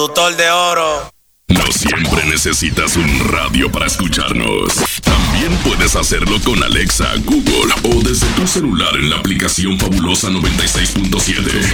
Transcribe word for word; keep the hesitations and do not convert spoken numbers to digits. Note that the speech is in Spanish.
Productor de oro. No siempre necesitas un radio para escucharnos. También puedes hacerlo con Alexa, Google o desde tu celular en la aplicación Fabulosa noventa y seis punto siete.